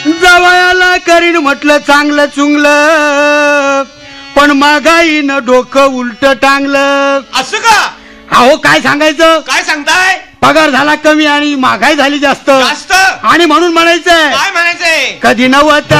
जावयाला करीन म्हटलं चांगलं चुंगलं, पण महागाईनं डोकं उलट टांगलं. असं का? अहो काय सांगायचं, काय सांगताय? पगार झाला कमी आणि महागाई झाली जास्त. जास्त? आणि म्हणून म्हणायचंय, काय म्हणायचंय? कधी नव्हतं